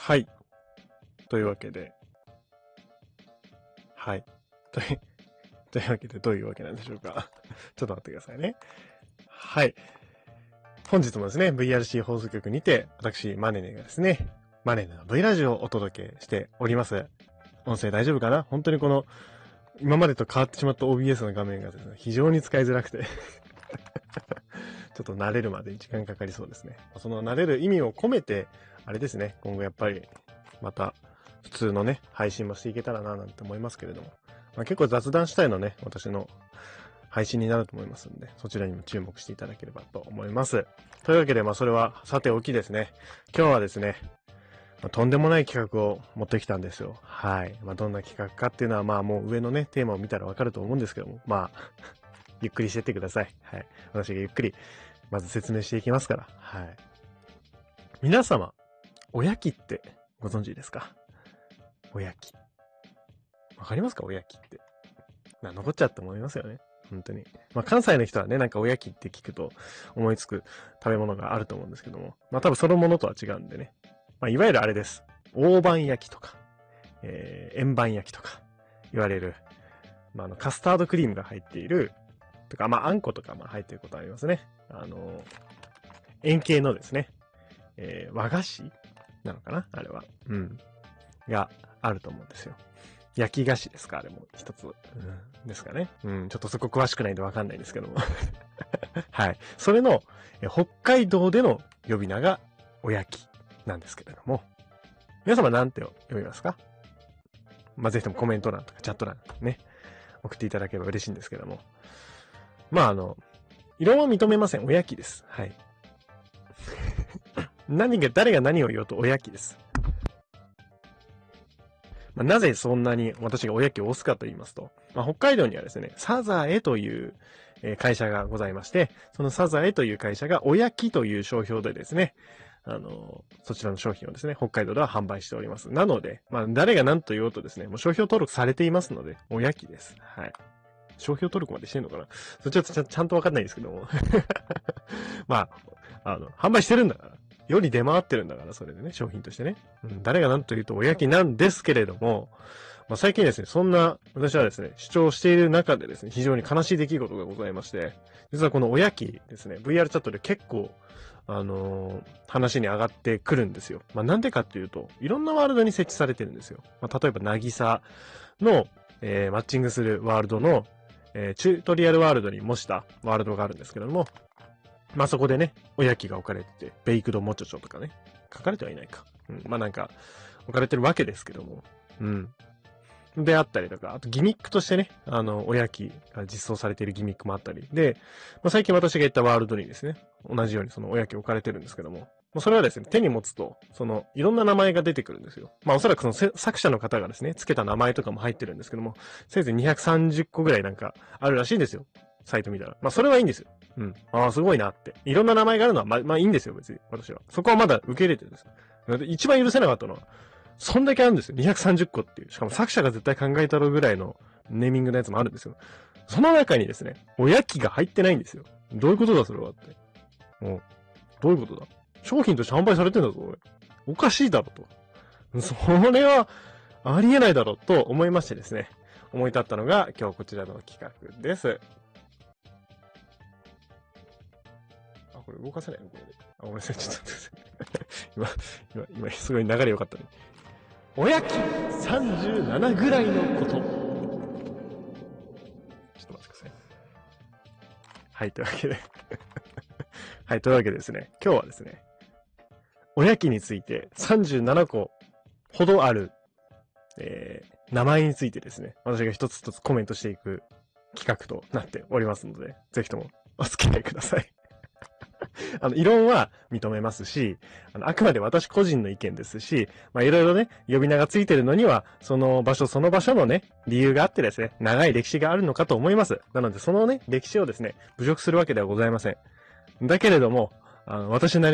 はい。というわけで、はい。というわけで、どういうわけなんでしょうか。ちょっと待ってくださいね。はい。本日もですね、VRC 放送局にて、私、マネネがですね、マネネの V ラジオをお届けしております。音声大丈夫かな？本当にこの、今までと変わってしまった OBS の画面がですね、非常に使いづらくて、ちょっと慣れるまでに時間かかりそうですね。その慣れる意味を込めて、あれですね、今後やっぱり、また、普通のね、配信もしていけたらな、なんて思いますけれども。結構雑談したいのね、私の配信になると思いますんで、そちらにも注目していただければと思います。というわけで、それはさておきですね。今日はですね、とんでもない企画を持ってきたんですよ。はい。どんな企画かっていうのは、もう上のね、テーマを見たらわかると思うんですけども、ゆっくりしてってください。はい。私がゆっくり、まず説明していきますから。はい。皆様、おやきってご存知ですか？おやき。わかりますか？おやきって。残っちゃって思いますよね。本当に。関西の人はね、なんかおやきって聞くと思いつく食べ物があると思うんですけども、多分そのものとは違うんでね。いわゆるあれです。大判焼きとか、円盤焼きとか言われる、カスタードクリームが入っている、とか、あんことか入っていることありますね。円形のですね、和菓子なのかなあれは。があると思うんですよ。焼き菓子ですかあれも一つ、ですかね。ちょっとそこ詳しくないんでわかんないんですけども。はい。それの、北海道での呼び名がおやきなんですけれども。皆様何て呼びますか？ぜひともコメント欄とかチャット欄ね、送っていただければ嬉しいんですけども。異論は認めません。おやきです。はい。誰が何を言おうとおやきです。なぜそんなに私がおやきを推すかと言いますと、北海道にはですね、サザエという会社がございまして、そのサザエという会社がおやきという商標でですね、そちらの商品をですね、北海道では販売しております。なので、誰が何と言おうとですね、もう商標登録されていますので、おやきです。はい。商標登録までしてんのかな？それちょっとちゃんとわかんないですけども。販売してるんだから。世に出回ってるんだから、それでね、商品としてね。誰が何と言うとおやきなんですけれども、最近ですね、そんな、私はですね、主張している中でですね、非常に悲しい出来事がございまして、実はこのおやきですね、VR チャットで結構、話に上がってくるんですよ。なんでかっていうと、いろんなワールドに設置されてるんですよ。例えば、なぎさの、マッチングするワールドの、チュートリアルワールドに模したワールドがあるんですけれども、そこでね、おやきが置かれてて、ベイクドモチョチョとかね、書かれてはいないか。なんか、置かれてるわけですけども、であったりとか、あとギミックとしてね、おやきが実装されているギミックもあったり、で、最近私が言ったワールドにですね、同じようにそのおやき置かれてるんですけども、それはですね、手に持つと、いろんな名前が出てくるんですよ。おそらくその作者の方がですね、付けた名前とかも入ってるんですけども、せいぜい230個ぐらいなんかあるらしいんですよ。サイト見たら。それはいいんですよ。すごいなって。いろんな名前があるのは、いいんですよ、別に。私は。そこはまだ受け入れてるんです。一番許せなかったのは、そんだけあるんですよ。230個っていう。しかも作者が絶対考えたろうぐらいのネーミングのやつもあるんですよ。その中にですね、おやきが入ってないんですよ。どういうことだ、それはって。どういうことだ？商品として販売されてんだぞ、俺。おかしいだろと。それは、ありえないだろうと思いましてですね、思い立ったのが今日こちらの企画です。これ動かせないのこれで。ごめんなさい、ちょっと待って。今、すごい流れ良かったね。おやき37ぐらいのこと。ちょっと待ってください。はい、というわけで。はい、というわけでですね、今日はですね、おやきについて37個ほどある、名前についてですね、私が一つ一つコメントしていく企画となっておりますので、ぜひともお付き合いください。異論は認めますし、あくまで私個人の意見ですし、いろいろね、呼び名がついてるのには、その場所のね、理由があってですね、長い歴史があるのかと思います。なので、そのね、歴史をですね、侮辱するわけではございません。だけれども、私なり